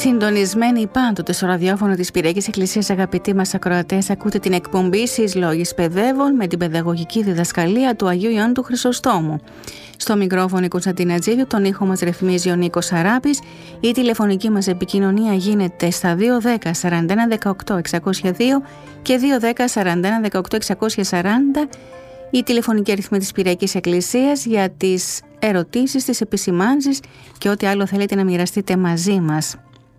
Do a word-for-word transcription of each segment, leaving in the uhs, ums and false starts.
Συντονισμένοι πάντοτε στο ραδιόφωνο της Πυριακής Εκκλησίας, αγαπητοί μας ακροατές, ακούτε την εκπομπή «Σεις Λόγης Παιδεύων» με την παιδαγωγική διδασκαλία του Αγίου Ιωάννου του Χρυσοστόμου. Στο μικρόφωνο η Κωνσταντίνα Τζίβιου, τον ήχο μας ρυθμίζει ο Νίκος Αράπης. Η τηλεφωνική μας επικοινωνία γίνεται στα δύο ένα μηδέν σαράντα ένα δεκαοκτώ εξακόσια δύο και δύο ένα μηδέν σαράντα ένα δεκαοκτώ εξακόσια σαράντα. Η τηλεφωνική αριθμή της Πυριακής Εκκλησίας για τις ερωτήσεις, τις επισημάνσεις και ό,τι άλλο θέλετε να μοιραστείτε μαζί μας.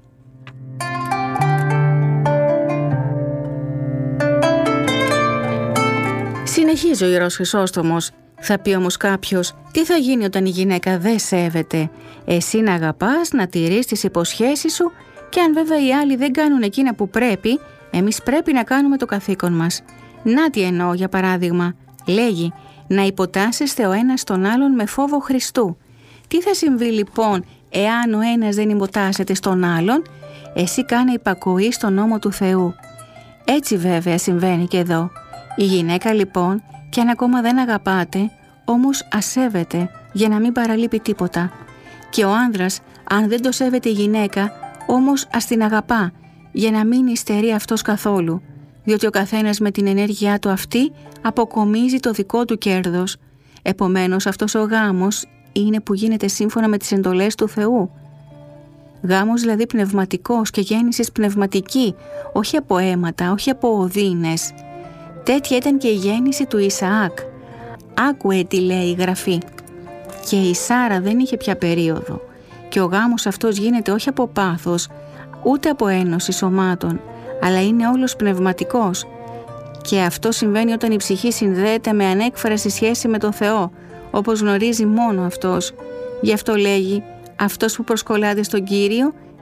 Συνεχίζει ο Ιερός Χρυσόστομος. Θα πει όμως κάποιος, τι θα γίνει όταν η γυναίκα δεν σέβεται? Εσύ να αγαπάς, να τηρείς τις υποσχέσεις σου και αν βέβαια οι άλλοι δεν κάνουν εκείνα που πρέπει, εμείς πρέπει να κάνουμε το καθήκον μας. Να τι εννοώ για παράδειγμα. Λέγει, να υποτάσσεστε ο ένας τον άλλον με φόβο Χριστού. Τι θα συμβεί λοιπόν εάν ο ένας δεν υποτάσσεται στον άλλον? Εσύ κάνε υπακοή στον νόμο του Θεού. Έτσι βέβαια συμβαίνει και εδώ. Η γυναίκα λοιπόν, και αν ακόμα δεν αγαπάτε, όμως ασέβεται για να μην παραλείπει τίποτα. Και ο άνδρας, αν δεν το σέβεται η γυναίκα, όμως ας την αγαπά, για να μην υστερεί αυτός καθόλου. Διότι ο καθένας με την ενέργειά του αυτή αποκομίζει το δικό του κέρδος. Επομένως αυτός ο γάμος είναι που γίνεται σύμφωνα με τις εντολές του Θεού. Γάμος δηλαδή πνευματικός και γέννησης πνευματική, όχι από αίματα, όχι από οδύνες. Τέτοια ήταν και η γέννηση του Ισαάκ. Άκουε τι λέει η Γραφή. Και η Σάρα δεν είχε πια περίοδο. Και ο γάμος αυτός γίνεται όχι από πάθος, ούτε από ένωση σωμάτων, αλλά είναι όλος πνευματικός. Και αυτό συμβαίνει όταν η ψυχή συνδέεται με ανέκφραστη σχέση με τον Θεό, όπως γνωρίζει μόνο Αυτός. Γι' αυτό λέγει, αυτός που προσκολάται στον Κύριο